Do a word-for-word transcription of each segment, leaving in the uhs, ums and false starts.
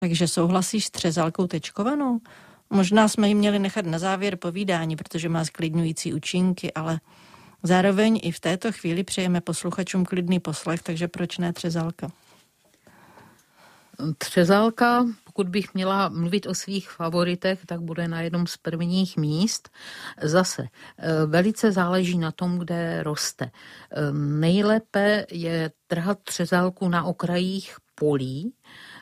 Takže souhlasíš s třezalkou tečkovanou? Možná jsme ji měli nechat na závěr povídání, protože má sklidňující účinky, ale zároveň i v této chvíli přejeme posluchačům klidný poslech, takže proč ne třezalka? Třezalka, pokud bych měla mluvit o svých favoritech, tak bude na jednom z prvních míst. Zase velice záleží na tom, kde roste. Nejlépe je trhat třezalku na okrajích polí,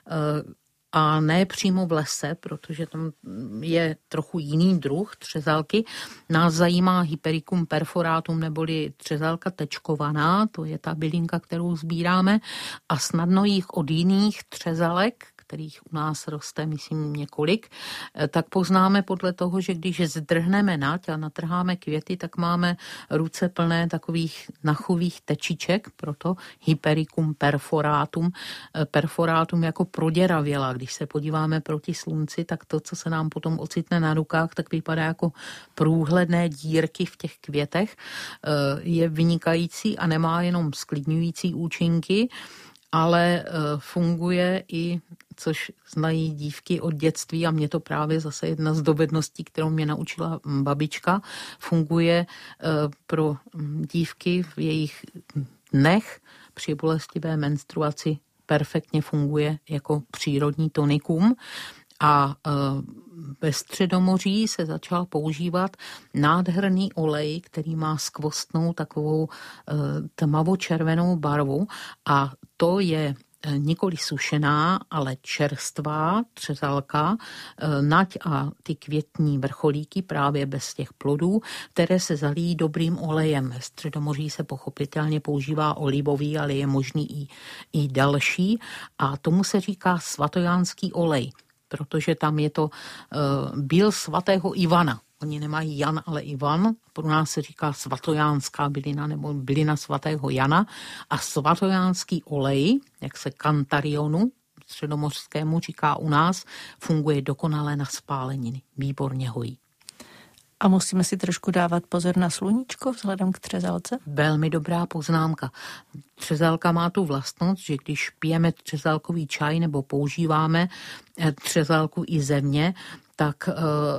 a ne přímo v lese, protože tam je trochu jiný druh třezalky. Nás zajímá Hypericum perforatum neboli třezalka tečkovaná, to je ta bylinka, kterou sbíráme, a snadno jich od jiných třezalek, kterých u nás roste, myslím, několik, tak poznáme podle toho, že když zdrhneme nať a natrháme květy, tak máme ruce plné takových nachových tečiček, proto Hypericum perforatum. Perforatum jako proděravěla. Když se podíváme proti slunci, tak to, co se nám potom ocitne na rukách, tak vypadá jako průhledné dírky v těch květech. Je vynikající a nemá jenom sklidňující účinky, ale funguje i, což znají dívky od dětství, a mě to právě zase jedna z dovedností, kterou mě naučila babička, funguje pro dívky v jejich dnech při bolestivé menstruaci, perfektně funguje jako přírodní tonikum. A ve Středomoří se začal používat nádherný olej, který má skvostnou takovou tmavočervenou barvu, a to je nikoli sušená, ale čerstvá třezalka, nať a ty květní vrcholíky právě bez těch plodů, které se zalíjí dobrým olejem. Ve Středomoří se pochopitelně používá olivový, ale je možný i, i další, a tomu se říká svatojánský olej, protože tam je to uh, byl svatého Ivana. Oni nemají Jan, ale Ivan. Pro nás se říká svatojánská bylina nebo bylina svatého Jana. A svatojánský olej, jak se kantarionu středomořskému říká u nás, funguje dokonale na spáleniny. Výborně hojí. A musíme si trošku dávat pozor na sluníčko vzhledem k třezalce? Velmi dobrá poznámka. Třezalka má tu vlastnost, že když pijeme třezalkový čaj nebo používáme třezalku i země, tak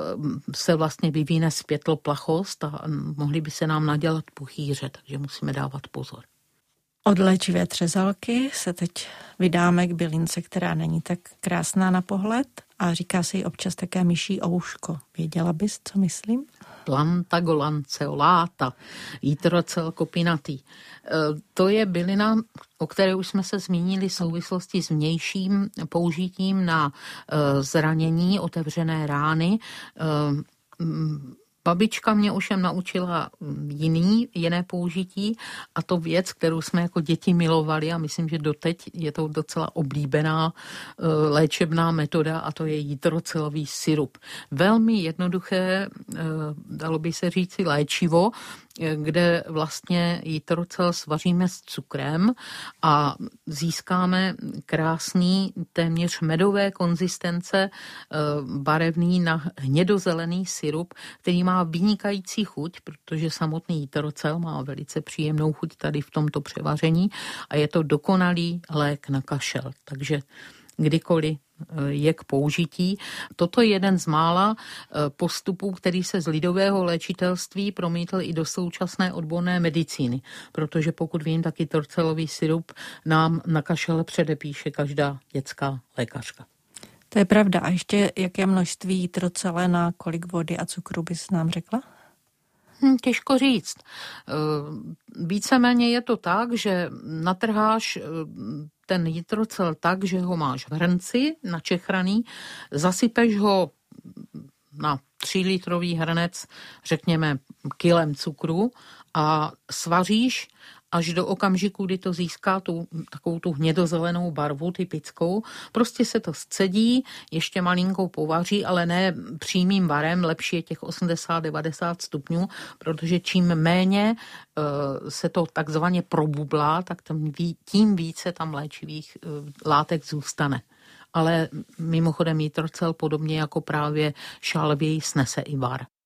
se vlastně vyvíne zpětloplachost a mohli by se nám nadělat puchýře, takže musíme dávat pozor. Od léčivé třezalky se teď vydáme k bylince, která není tak krásná na pohled, a říká se jí občas také myší ouško. Věděla bys, co myslím? Planta golanceolata, Jitrocel copinati. To je bylina, o které už jsme se zmínili v souvislosti s vnějším použitím na zranění, otevřené rány. Babička mě ovšem naučila jiný, jiné použití, a to věc, kterou jsme jako děti milovali, a myslím, že doteď je to docela oblíbená léčebná metoda, a to je jitrocelový sirup. Velmi jednoduché, dalo by se říci léčivo, kde vlastně jitrocel svaříme s cukrem a získáme krásný, téměř medové konzistence barevný na hnědozelený sirup, který má vynikající chuť, protože samotný jitrocel má velice příjemnou chuť tady v tomto převaření a je to dokonalý lék na kašel. Takže kdykoliv je k použití. Toto je jeden z mála postupů, který se z lidového léčitelství promítl i do současné odborné medicíny, protože pokud vím, taky jitrocelový sirup nám na kašel předepíše každá dětská lékařka. To je pravda. A ještě jaké množství jitrocele na kolik vody a cukru bys nám řekla? Hm, těžko říct. Víceméně je to tak, že natrháš ten jitrocel tak, že ho máš v hrnci načechraný, zasypeš ho na třílitrový hrnec, řekněme, kilem cukru a svaříš až do okamžiku, kdy to získá tu, takovou tu hnědozelenou barvu typickou. Prostě se to scedí, ještě malinkou povaří, ale ne přímým varem, lepší je těch osmdesát devadesát stupňů, protože čím méně uh, se to takzvaně probublá, tak tím více tam léčivých uh, látek zůstane. Ale mimochodem jitrocel podobně jako právě šalvěj snese i var.